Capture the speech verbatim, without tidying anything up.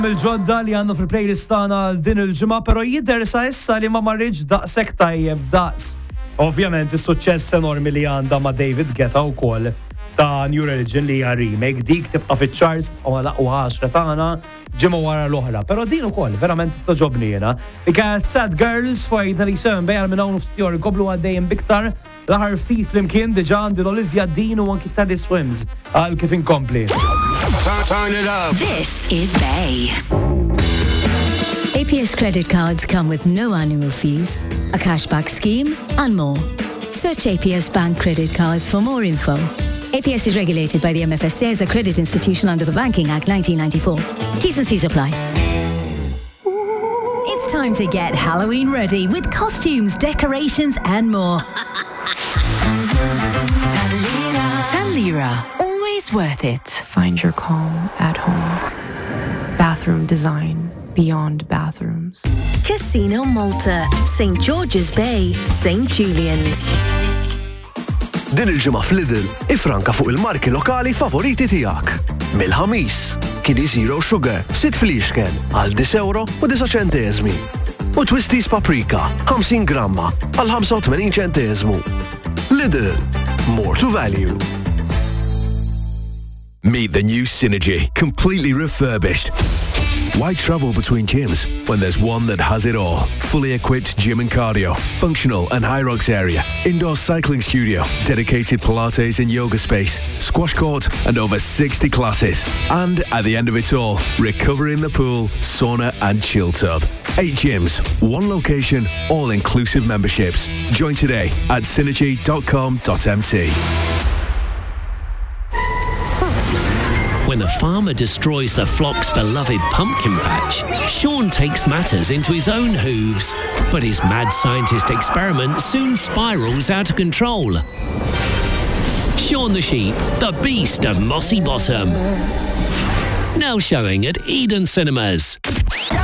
Il-ġodda li għandu fil-playlist tagħna din il-ġimgħa, però jidher sa issa li ma marriġ daqshekk tajjeb daqs. Ovvjament is-suċċess enormi li għandha ma' David Guetta wkoll ta' New Religion li hija remake dik tibqa' fiċ-charts u l-aqwa għaxra tagħna ġimgħa wara l-oħra. Però din ukoll verament toġobni jiena. Ikat Sad Girls finally seven bejgħal minn hawn ftit jor goblu għaddejjem biktar l-aħar ftit flimkien diġà għandi l-Olivia Dean u anki Teddy Swims għal kif inkompli. Turn it up. This is Bay. A P S credit cards come with no annual fees, a cashback scheme, and more. Search A P S Bank credit cards for more info. A P S is regulated by the M F S A as a credit institution under the Banking Act nineteen ninety-four. T's and C's apply. It's time to get Halloween ready with costumes, decorations, and more. Talira. Always worth it. Find your calm at home. Bathroom design beyond bathrooms. Casino Malta, Saint George's Bay, Saint Julian's. Din il-ġimgħa f'Lidl ifranka fuq il-marki lokali favoriti tiegħek. Mill-ħamis, Kiddy Zero Sugar, sitt fliexken għal dis euro u disa ċenteżmi. U Twisties Paprika, ħamsin gramma għal ħamsa u tmenin ċenteżmu. Lidl, more to value. Meet the new Synergy, completely refurbished. Why travel between gyms when there's one that has it all? Fully equipped gym and cardio, functional and high rocks area, indoor cycling studio, dedicated Pilates and yoga space, squash court and over sixty classes. And at the end of it all, recover in the pool, sauna and chill tub. Eight gyms, one location, all-inclusive memberships. Join today at synergy dot com dot m t. When the farmer destroys the flock's beloved pumpkin patch, Sean takes matters into his own hooves. But his mad scientist experiment soon spirals out of control. Sean the Sheep, the Beast of Mossy Bottom. Now showing at Eden Cinemas.